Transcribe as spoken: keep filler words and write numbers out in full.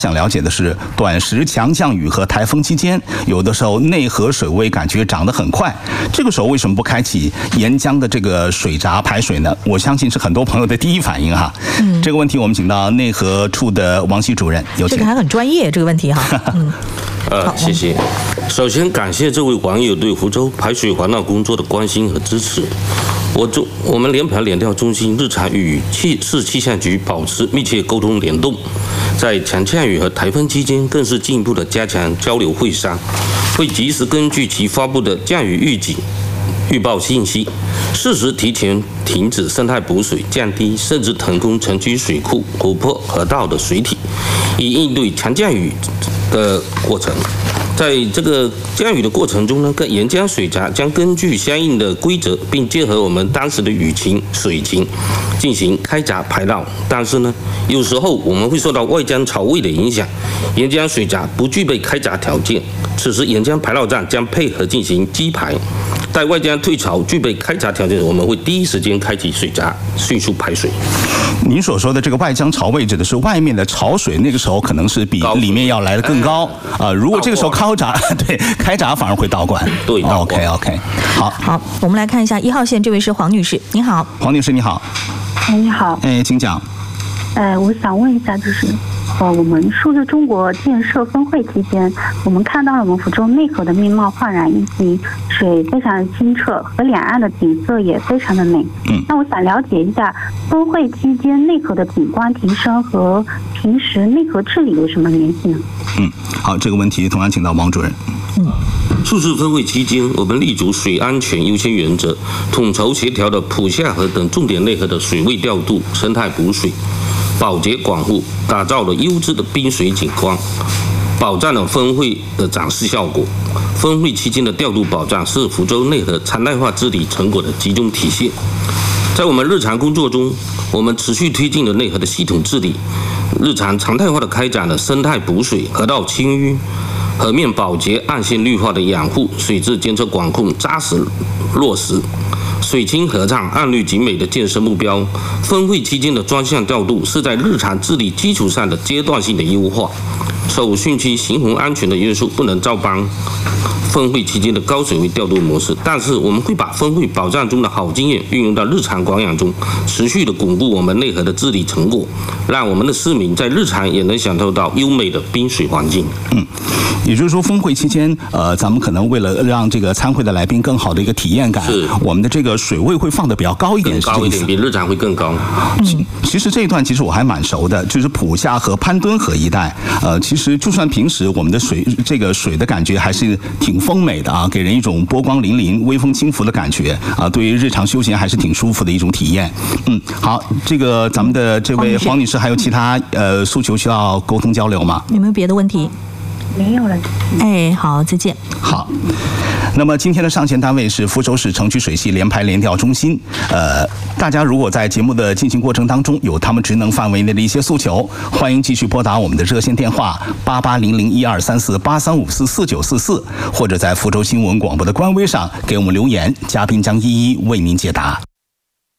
想了解的是，短时强降雨和台风期间，有的时候内河水位感觉涨得很快，这个时候为什么不开启沿江的这个水闸排水呢？我相信是很多朋友的第一反应哈。嗯，这个问题我们请到内河处的王系主任，有请。 这个还很专业，这个问题哈。嗯， 呃，谢谢。首先感谢这位网友对福州排水环绕工作的关心和支持。我中我们联排联调中心日常与气市气象局保持密切沟通联动，在强降雨和台风期间，更是进一步的加强交流会商，会及时根据其发布的降雨预警、预报信息，适时提前停止生态补水，降低甚至腾空城区水库、湖泊、河道的水体，以应对强降雨的过程。在这个降雨的过程中呢，各沿江水闸将根据相应的规则，并结合我们当时的雨情、水情，进行开闸排涝。但是呢，有时候我们会受到外江潮位的影响，沿江水闸不具备开闸条件，此时沿江排涝站将配合进行击排。待外江退潮具备开闸条件，我们会第一时间开启水闸，迅速排水。 您所说的这个外江潮位指的是外面的潮水，那个时候可能是比里面要来的更高啊、呃。如果这个时候开闸，对，开闸反而会倒灌。 对 ，OK OK， 好， 好，我们来看一下一号线，这位是黄女士，您好。 黄女士你好。 哎，你好。 哎，请讲。 呃，我想问一下，就是。呃，我们数字中国建设峰会期间，我们看到了我们福州内河的面貌焕然一新，水非常的清澈，和两岸的景色也非常的美。嗯，那我想了解一下，峰会期间内河的景观提升和平时内河治理有什么联系呢？ 嗯，好，这个问题同样请到王主任。 嗯，数次峰会期间，我们立足水安全优先原则，统筹协调的浦下河等重点内河的水位调度、生态补水、保洁管护，打造了优质的滨水景观，保障了峰会的展示效果。峰会期间的调度保障是福州内河常态化治理成果的集中体现。在我们日常工作中，我们持续推进了内河的系统治理，日常常态化的开展了生态补水、河道清淤、河面保洁、岸线绿化的养护、水质监测管控扎实落实。水清河畅、岸绿景美的建设目标，峰会期间的专项调度是在日常治理基础上的阶段性的优化，受汛期行洪安全的约束，不能照搬峰会期间的高水位调度模式。但是我们会把峰会保障中的好经验运用到日常管养中，持续的巩固我们内河的治理成果，让我们的市民在日常也能享受到优美的滨水环境。 嗯，也就是说，峰会期间，呃，咱们可能为了让这个参会的来宾更好的一个体验感，是我们的这个水位会放得比较高一点， 更高一点，比日常会更高。 嗯，其实这一段其实我还蛮熟的，就是浦下和潘墩河一带，呃，其实就算平时我们的水这个水的感觉还是挺丰美的啊，给人一种波光粼粼、微风轻拂的感觉啊，对于日常休闲还是挺舒服的一种体验。嗯，好，这个咱们的这位黄女士还有其他呃诉求需要沟通交流吗？ 有没有别的问题？ 没有了。 哎，好，再见。 好，那么今天的上线单位是福州市城区水系联排联调中心。呃，大家如果在节目的进行过程当中有他们职能范围内的一些诉求，欢迎继续拨打我们的热线电话八八零零一二三四八三五四四九四四，或者在福州新闻广播的官微上给我们留言，嘉宾将一一为您解答。